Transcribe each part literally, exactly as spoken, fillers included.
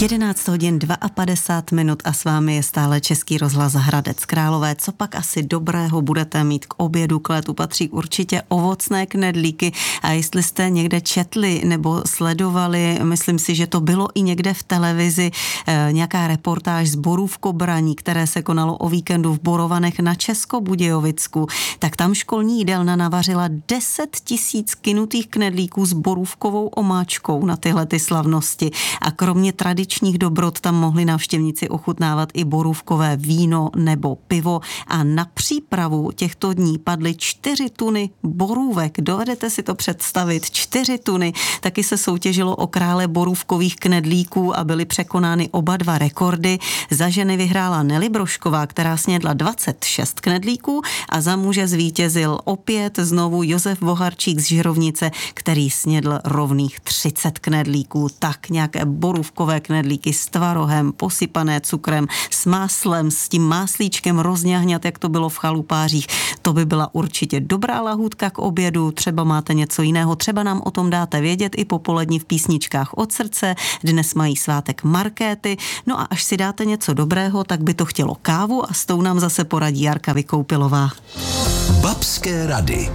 jedenáct hodin padesát dva minut a s vámi je stále Český rozhlas Hradec Králové. Co pak asi dobrého budete mít k obědu? K létu patří určitě ovocné knedlíky a jestli jste někde četli nebo sledovali, myslím si, že to bylo i někde v televizi, eh, nějaká reportáž z Borůvkobraní, které se konalo o víkendu v Borovanech na Českobudějovicku, tak tam školní jídelna navařila deset tisíc kynutých knedlíků s borůvkovou omáčkou na tyhle ty slavnosti. A kromě tradičních dobrot tam mohli návštěvníci ochutnávat i borůvkové víno nebo pivo a na přípravu těchto dní padly čtyři tuny borůvek. Dovedete si to představit? Čtyři tuny. Taky se soutěžilo o krále borůvkových knedlíků a byly překonány oba dva rekordy. Za ženy vyhrála Nelly Brošková, která snědla dvacet šest knedlíků a za muže zvítězil opět znovu Josef Boharčík z Žirovnice, který snědl rovných třicet knedlíků. Tak nějaké borůvkové knedlíky s tvarohem, posypané cukrem, s máslem, s tím máslíčkem rozňahňat, jak to bylo v chalupářích. To by byla určitě dobrá lahůdka k obědu. Třeba máte něco jiného, třeba nám o tom dáte vědět i popolední v písničkách od srdce. Dnes mají svátek Markéty. No a až si dáte něco dobrého, tak by to chtělo kávu a s tou nám zase poradí Jarka Vykoupilová. Babské rady.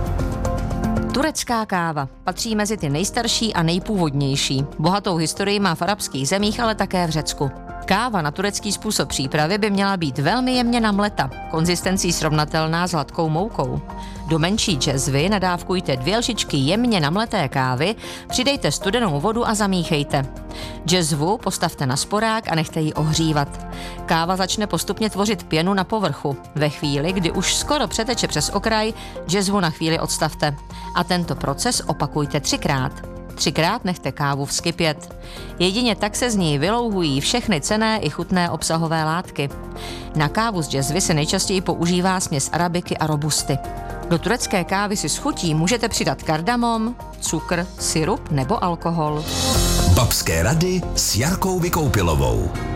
Turecká káva patří mezi ty nejstarší a nejpůvodnější. Bohatou historii má v arabských zemích, ale také v Řecku. Káva na turecký způsob přípravy by měla být velmi jemně namleta, konzistencí srovnatelná s hladkou moukou. Do menší džezvy nadávkujte dvě lžičky jemně namleté kávy, přidejte studenou vodu a zamíchejte. Džezvu postavte na sporák a nechte ji ohřívat. Káva začne postupně tvořit pěnu na povrchu. Ve chvíli, kdy už skoro přeteče přes okraj, džezvu na chvíli odstavte. A tento proces opakujte třikrát. Třikrát nechte kávu vzkypět. Jedině tak se z ní vylouhují všechny cenné i chutné obsahové látky. Na kávu z džezvy se nejčastěji používá směs arabiky a robusty. Do turecké kávy si s chutí můžete přidat kardamom, cukr, sirup nebo alkohol. Babské rady s Jarkou Vykoupilovou.